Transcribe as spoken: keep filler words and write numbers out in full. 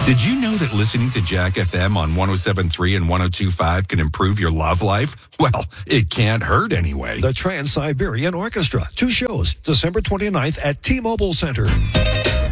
Did you know that listening to Jack F M on one oh seven point three and one oh two point five can improve your love life? Well, it can't hurt anyway. The Trans-Siberian Orchestra. Two shows, December twenty-ninth at T-Mobile Center.